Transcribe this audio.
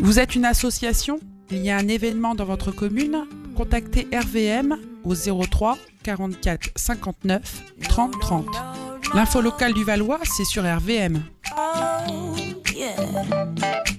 Vous êtes une association? Il y a un événement dans votre commune? Contactez RVM au 03 44 59 30 30. L'info locale du Valois, c'est sur RVM. Oh, yeah.